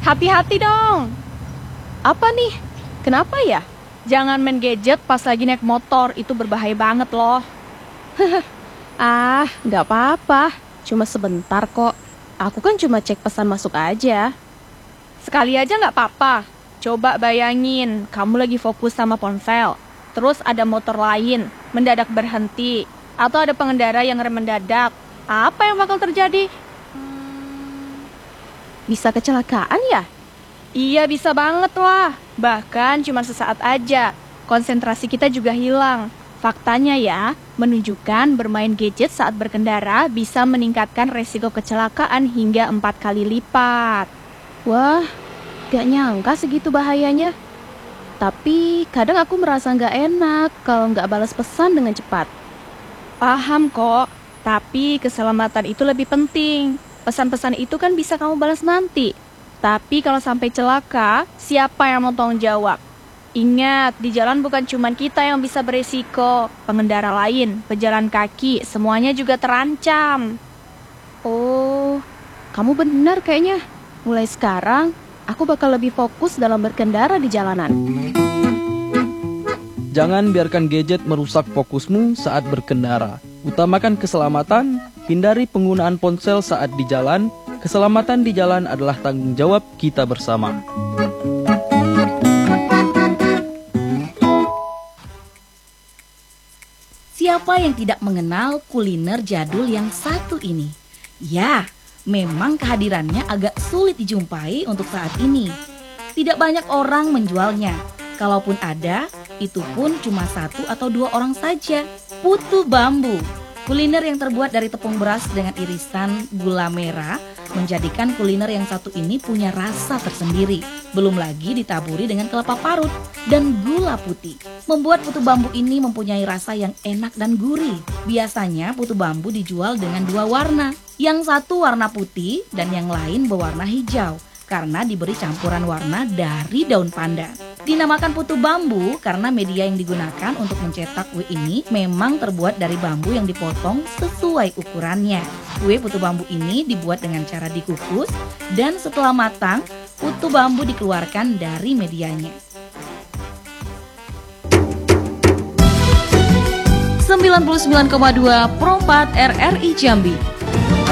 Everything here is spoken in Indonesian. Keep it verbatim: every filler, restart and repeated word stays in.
hati-hati dong. Apa nih? Kenapa ya? Jangan main gadget pas lagi naik motor, itu berbahaya banget loh. Ah, nggak apa-apa. Cuma sebentar kok. Aku kan cuma cek pesan masuk aja. Sekali aja nggak apa-apa. Coba bayangin, kamu lagi fokus sama ponsel. Terus ada motor lain, mendadak berhenti. Atau ada pengendara yang rem mendadak. Apa yang bakal terjadi? Bisa kecelakaan ya? Iya, bisa banget lah. Bahkan cuma sesaat aja. Konsentrasi kita juga hilang. Faktanya ya, menunjukkan bermain gadget saat berkendara bisa meningkatkan resiko kecelakaan hingga empat kali lipat. Wah, gak nyangka segitu bahayanya. Tapi kadang aku merasa gak enak kalau gak balas pesan dengan cepat. Paham kok, tapi keselamatan itu lebih penting. Pesan-pesan itu kan bisa kamu balas nanti. Tapi kalau sampai celaka, siapa yang mau tanggung jawab? Ingat, di jalan bukan cuma kita yang bisa beresiko. Pengendara lain, pejalan kaki, semuanya juga terancam. Oh, kamu benar kayaknya. Mulai sekarang, aku bakal lebih fokus dalam berkendara di jalanan. Jangan biarkan gadget merusak fokusmu saat berkendara. Utamakan keselamatan, hindari penggunaan ponsel saat di jalan. Keselamatan di jalan adalah tanggung jawab kita bersama. Siapa yang tidak mengenal kuliner jadul yang satu ini? Ya, memang kehadirannya agak sulit dijumpai untuk saat ini. Tidak banyak orang menjualnya. Kalaupun ada, itu pun cuma satu atau dua orang saja. Putu bambu, kuliner yang terbuat dari tepung beras dengan irisan gula merah, menjadikan kuliner yang satu ini punya rasa tersendiri. Belum lagi ditaburi dengan kelapa parut dan gula putih. Membuat putu bambu ini mempunyai rasa yang enak dan gurih. Biasanya putu bambu dijual dengan dua warna. Yang satu warna putih dan yang lain berwarna hijau, karena diberi campuran warna dari daun pandan. Dinamakan putu bambu karena media yang digunakan untuk mencetak kue ini memang terbuat dari bambu yang dipotong sesuai ukurannya. Kue putu bambu ini dibuat dengan cara dikukus dan setelah matang, putu bambu dikeluarkan dari medianya. sembilan puluh sembilan koma dua Pro empat R R I Jambi.